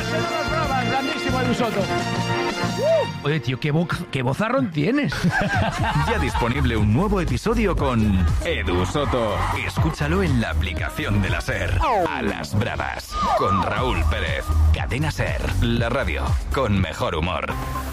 Las Bravas, grandísimo Edu Soto. Oye, tío, qué vozarrón tienes. Ya disponible un nuevo episodio con Edu Soto. Escúchalo en la aplicación de la SER. A las Bravas, con Raúl Pérez. Cadena SER, la radio con mejor humor.